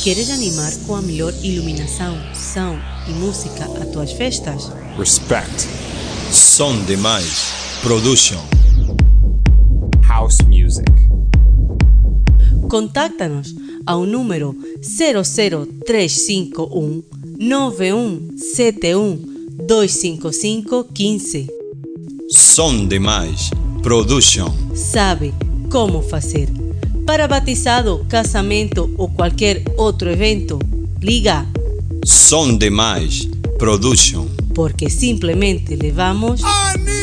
Queres animar com a melhor iluminação, som e música a tuas festas? Respect. Som Demais Production. House music. Contacta-nos ao número 00351 9171 255 15. Som Demais Production. Sabe como fazer. Para batizado, casamento ou qualquer outro evento, liga. Som Demais Production. Porque simplesmente levamos